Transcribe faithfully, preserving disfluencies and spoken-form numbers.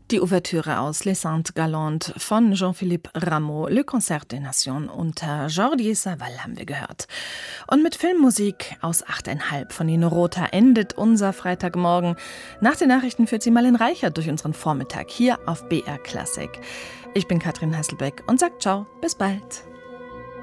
Die Ouvertüre aus Les Saintes Galantes von Jean-Philippe Rameau, Le Concert des Nations unter Jordi Savall haben wir gehört. Und mit Filmmusik aus achteinhalb von Nino Rota endet unser Freitagmorgen. Nach den Nachrichten führt sie Marlene Reichert durch unseren Vormittag hier auf B R Klassik. Ich bin Katrin Hasselbeck und sag ciao, bis bald.